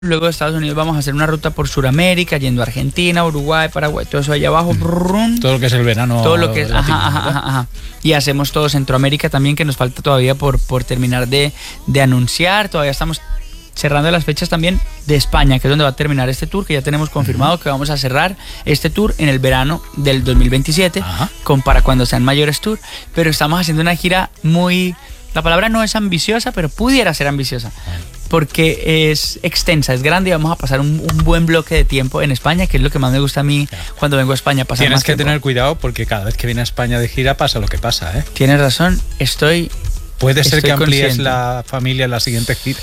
Luego de Estados Unidos vamos a hacer una ruta por Sudamérica, yendo a Argentina, Uruguay, Paraguay, todo eso allá abajo. Todo lo que es el verano. Todo lo que es, ajá. Y hacemos todo Centroamérica también, que nos falta todavía por terminar de anunciar. Todavía estamos cerrando las fechas también de España, que es donde va a terminar este tour, que ya tenemos confirmado que vamos a cerrar este tour en el verano del 2027, para cuando sean mayores tour. Pero estamos haciendo una gira muy... La palabra no es ambiciosa, pero pudiera ser ambiciosa, porque es extensa, es grande y vamos a pasar un buen bloque de tiempo en España, que es lo que más me gusta a mí cuando vengo a España. Pasar Tienes más que tiempo. tener cuidado porque cada vez que viene a España de gira pasa lo que pasa, ¿eh? Tienes razón, Puede ser que amplíes consciente. la familia en la siguiente gira.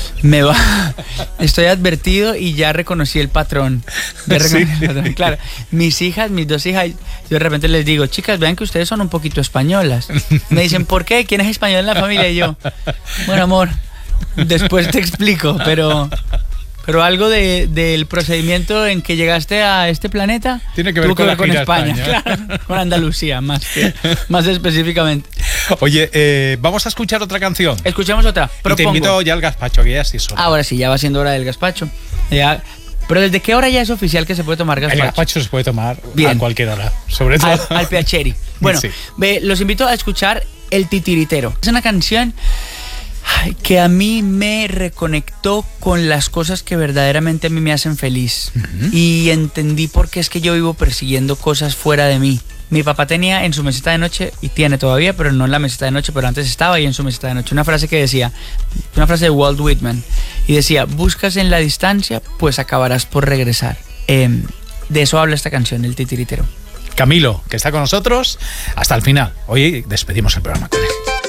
Estoy advertido y ya reconocí el patrón. Claro, mis dos hijas, yo de repente les digo, chicas, vean que ustedes son un poquito españolas. Me dicen, ¿por qué? ¿Quién es español en la familia? Y yo, bueno, amor, después te explico, pero algo del procedimiento en que llegaste a este planeta tiene que ver con España, claro, con Andalucía, más específicamente. Oye, vamos a escuchar otra canción. Escuchemos otra. Y te invito ya al gazpacho, que ya sí es hora. Ahora sí, ya va siendo hora del gazpacho. Pero ¿desde qué hora ya es oficial que se puede tomar gazpacho? El gazpacho se puede tomar bien, a cualquier hora, sobre todo al piacere. Bueno, sí. Los invito a escuchar El Titiritero. Es una canción que a mí me reconectó con las cosas que verdaderamente a mí me hacen feliz. Y entendí por qué es que yo vivo persiguiendo cosas fuera de mí. Mi papá tenía en su mesita de noche, y tiene todavía, pero no en la mesita de noche, pero antes estaba ahí en su mesita de noche, una frase que decía, una frase de Walt Whitman, y decía, buscas en la distancia, pues acabarás por regresar. De eso habla esta canción, El Titiritero. Camilo, que está con nosotros hasta el final. Hoy despedimos el programa con él.